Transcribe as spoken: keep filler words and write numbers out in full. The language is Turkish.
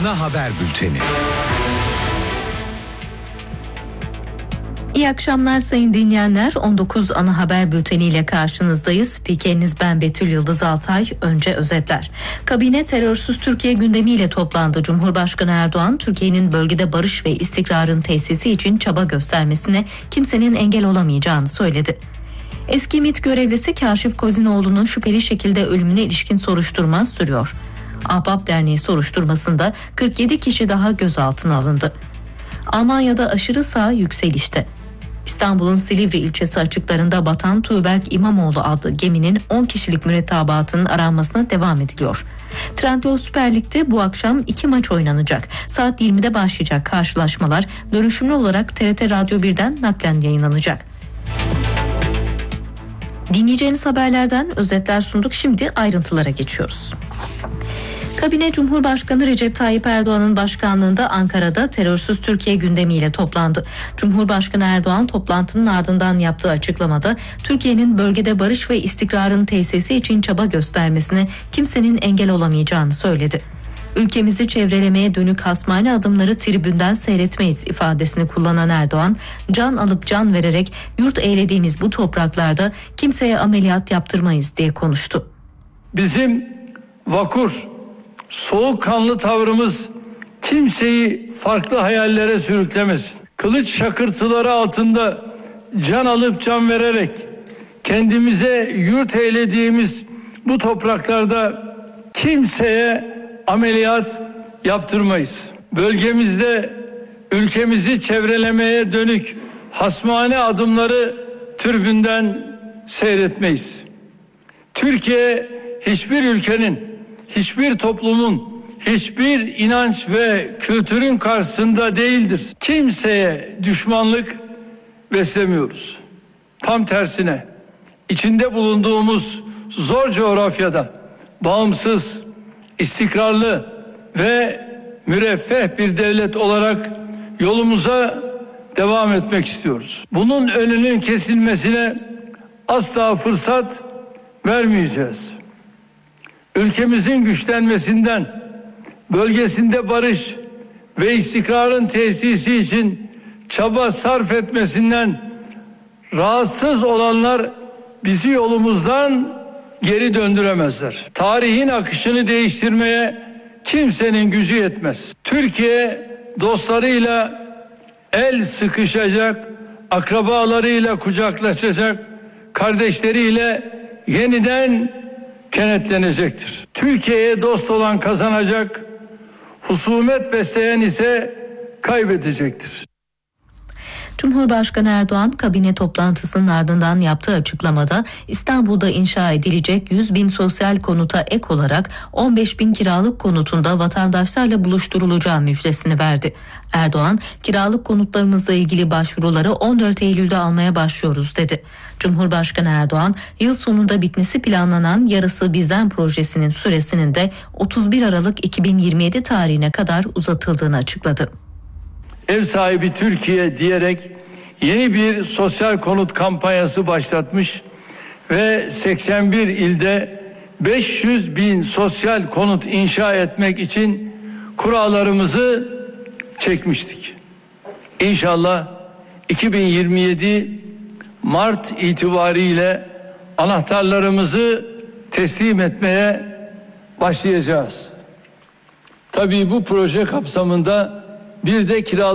Ana Haber Bülteni. İyi akşamlar sayın dinleyenler. on dokuz Ana Haber Bülteni ile karşınızdayız. Spikeriniz ben Betül Yıldız Altay. Önce özetler. Kabine terörsüz Türkiye gündemiyle toplandı. Cumhurbaşkanı Erdoğan, Türkiye'nin bölgede barış ve istikrarın tesisi için çaba göstermesine kimsenin engel olamayacağını söyledi. Eski MİT görevlisi Kaşif Kozinoğlu'nun şüpheli şekilde ölümüne ilişkin soruşturma sürüyor. Ahbap Derneği soruşturmasında kırk yedi kişi daha gözaltına alındı. Almanya'da aşırı sağ yükselişte. İstanbul'un Silivri ilçesi açıklarında batan Tuğberk İmamoğlu adlı geminin on kişilik mürettebatının aranmasına devam ediliyor. Trendyol Süper Lig'de bu akşam iki maç oynanacak. Saat yirmide başlayacak karşılaşmalar dönüşümlü olarak T R T Radyo birden naklen yayınlanacak. Dinleyeceğiniz haberlerden özetler sunduk. Şimdi ayrıntılara geçiyoruz. Kabine Cumhurbaşkanı Recep Tayyip Erdoğan'ın başkanlığında Ankara'da terörsüz Türkiye gündemiyle toplandı. Cumhurbaşkanı Erdoğan toplantının ardından yaptığı açıklamada Türkiye'nin bölgede barış ve istikrarın tesisi için çaba göstermesine kimsenin engel olamayacağını söyledi. Ülkemizi çevrelemeye dönük hasmane adımları tribünden seyretmeyiz ifadesini kullanan Erdoğan, can alıp can vererek yurt eylediğimiz bu topraklarda kimseye ameliyat yaptırmayız diye konuştu. Bizim vakur, soğukkanlı tavrımız kimseyi farklı hayallere sürüklemesin. Kılıç şakırtıları altında can alıp can vererek kendimize yurt eylediğimiz bu topraklarda kimseye ameliyat yaptırmayız. Bölgemizde ülkemizi çevrelemeye dönük hasmane adımları tribünden seyretmeyiz. Türkiye hiçbir ülkenin, hiçbir toplumun, hiçbir inanç ve kültürün karşısında değildir. Kimseye düşmanlık beslemiyoruz. Tam tersine içinde bulunduğumuz zor coğrafyada bağımsız, istikrarlı ve müreffeh bir devlet olarak yolumuza devam etmek istiyoruz. Bunun önünün kesilmesine asla fırsat vermeyeceğiz. Ülkemizin güçlenmesinden, bölgesinde barış ve istikrarın tesisi için çaba sarf etmesinden rahatsız olanlar bizi yolumuzdan geri döndüremezler. Tarihin akışını değiştirmeye kimsenin gücü yetmez. Türkiye dostlarıyla el sıkışacak, akrabalarıyla kucaklaşacak, kardeşleriyle yeniden kenetlenecektir. Türkiye'ye dost olan kazanacak, husumet besleyen ise kaybedecektir. Cumhurbaşkanı Erdoğan kabine toplantısının ardından yaptığı açıklamada İstanbul'da inşa edilecek yüz bin sosyal konuta ek olarak on beş bin kiralık konutunda vatandaşlarla buluşturulacağı müjdesini verdi. Erdoğan, kiralık konutlarımızla ilgili başvuruları on dört Eylül'de almaya başlıyoruz dedi. Cumhurbaşkanı Erdoğan, yıl sonunda bitmesi planlanan Yarısı Bizden projesinin süresinin de otuz bir Aralık iki bin yirmi yedi tarihine kadar uzatıldığını açıkladı. Ev sahibi Türkiye diyerek yeni bir sosyal konut kampanyası başlatmış ve seksen bir ilde beş yüz bin sosyal konut inşa etmek için kurallarımızı çekmiştik. İnşallah iki bin yirmi yedi Mart itibariyle anahtarlarımızı teslim etmeye başlayacağız. Tabii bu proje kapsamında bir de kiralık